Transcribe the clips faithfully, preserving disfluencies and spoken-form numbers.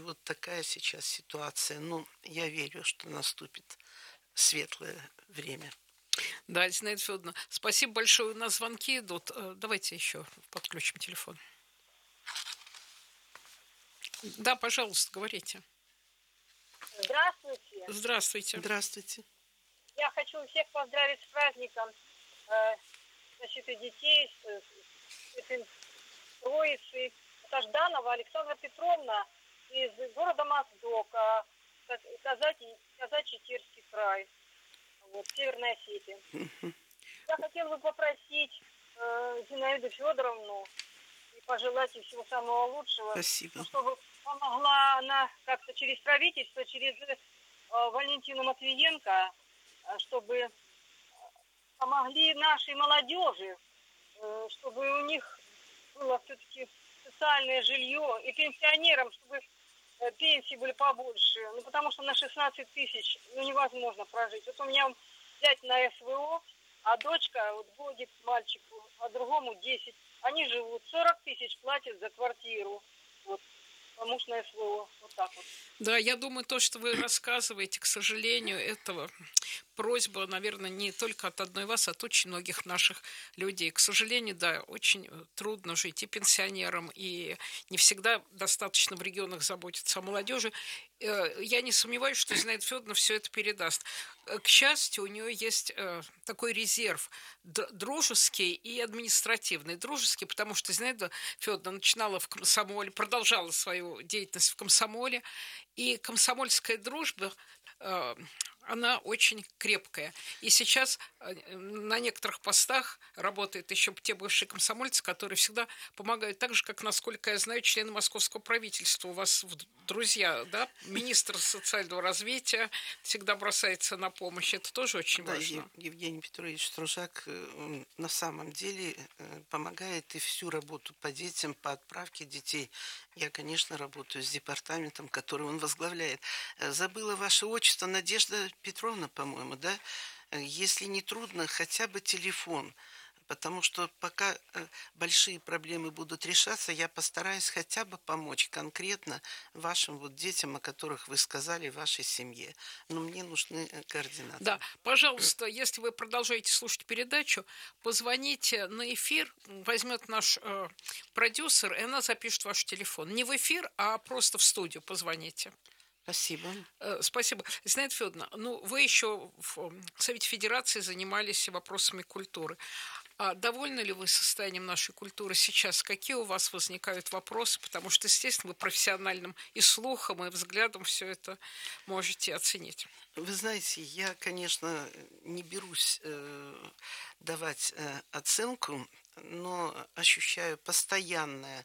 вот такая сейчас ситуация. Ну, я верю, что наступит светлое время. Да, Зинаида Федоровна, спасибо большое. У нас звонки идут. Э, Давайте еще подключим телефон. Да, пожалуйста, говорите. Здравствуйте. Здравствуйте. Здравствуйте. Я хочу всех поздравить с праздником, э, значит, и детей, с, с этим Троицей. Это Жданова Александра Петровна из города Моздока, Казачий, Казачий Терский край, вот, Северной Осетии. Я хотела бы попросить э, Зинаиду Федоровну и пожелать ей всего самого лучшего, Спасибо. ну, чтобы помогла она как-то через правительство, через э, Валентину Матвиенко, э, чтобы помогли нашей молодежи, э, чтобы у них было все-таки социальное жилье, и пенсионерам, чтобы э, пенсии были побольше, ну, потому что на шестнадцать тысяч ну, невозможно прожить. Вот у меня зять на СВО, а дочка, вот годик мальчику, а другому десять. Они живут, сорок тысяч платят за квартиру. Вот, муж на СВО, вот так вот. Да, я думаю, то, что вы рассказываете, к сожалению, этого просьба, наверное, не только от одной вас, а от очень многих наших людей. К сожалению, да, очень трудно жить и пенсионерам, и не всегда достаточно в регионах заботиться о молодежи. Э, Я не сомневаюсь, что Зинаида Федоровна все это передаст. Э, К счастью, у нее есть э, такой резерв д- дружеский и административный. Дружеский, потому что Зинаида Федоровна начинала в комсомоле, продолжала свою деятельность в комсомоле, и комсомольская дружба, э, она очень крепкая. И сейчас э, на некоторых постах работают еще те бывшие комсомольцы, которые всегда помогают, так же, как, насколько я знаю, члены московского правительства. У вас в- друзья, да? Министр социального развития всегда бросается на помощь. Это тоже очень Да, Ев- важно. Евгений Петрович Стружак э, он на самом деле э, помогает и всю работу по детям, по отправке детей. Я, конечно, работаю с департаментом, который он возглавляет. Э, Забыла ваше отчество, Надежда Петровна, по-моему, да? Э, Если не трудно, хотя бы телефон. Потому что пока э, большие проблемы будут решаться, я постараюсь хотя бы помочь конкретно вашим вот детям, о которых вы сказали, вашей семье. Но мне нужны э, Да, координаты. пожалуйста, если вы продолжаете слушать передачу, позвоните на эфир, возьмет наш э, продюсер, и она запишет ваш телефон. Не в эфир, а просто в студию позвоните. Спасибо. Э, Спасибо. Зинаида Федоровна, ну, вы еще в м, Совете Федерации занимались вопросами культуры. А довольны ли вы состоянием нашей культуры сейчас? Какие у вас возникают вопросы? Потому что, естественно, вы профессиональным и слухом, и взглядом все это можете оценить. Вы знаете, я, конечно, не берусь э, давать э, оценку, но ощущаю постоянное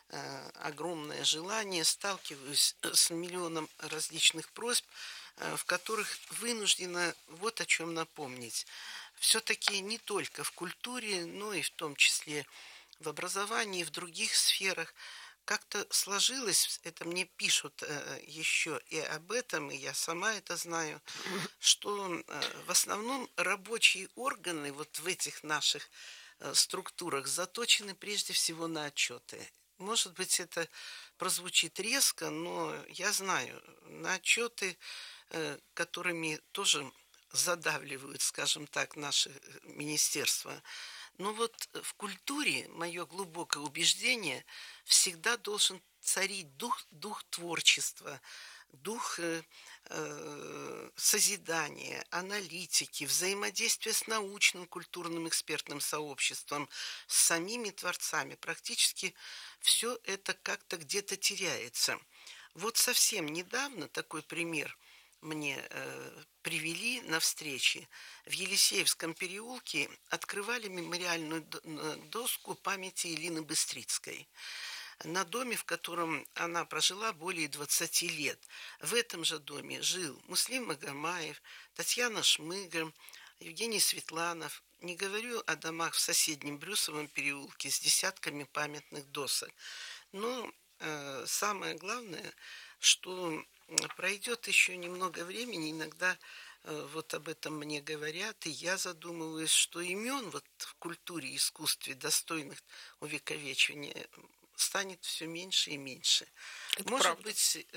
э, огромное желание, сталкиваюсь с миллионом различных просьб, э, в которых вынуждена вот о чем напомнить. Все-таки не только в культуре, но и в том числе в образовании, в других сферах как-то сложилось, это мне пишут э, еще и об этом, и я сама это знаю, что э, в основном рабочие органы вот в этих наших э, структурах заточены прежде всего на отчеты. Может быть, это прозвучит резко, но я знаю, на отчеты, э, которыми тоже задавливают, скажем так, наши э, министерства. Но вот в культуре, мое глубокое убеждение, всегда должен царить дух, дух творчества, дух э, э, созидания, аналитики, взаимодействия с научным, культурным, экспертным сообществом, с самими творцами. Практически все это как-то где-то теряется. Вот совсем недавно такой пример мне э, привели на встрече. В Елисеевском переулке открывали мемориальную доску памяти Елены Быстрицкой на доме, в котором она прожила более двадцати лет. В этом же доме жил Муслим Магомаев, Татьяна Шмыга, Евгений Светланов. Не говорю о домах в соседнем Брюсовом переулке с десятками памятных досок. Но э, самое главное, что пройдет еще немного времени, иногда э, вот об этом мне говорят, и я задумываюсь, что имен вот в культуре и искусстве, достойных увековечивания, станет все меньше и меньше. Это Может правда. быть,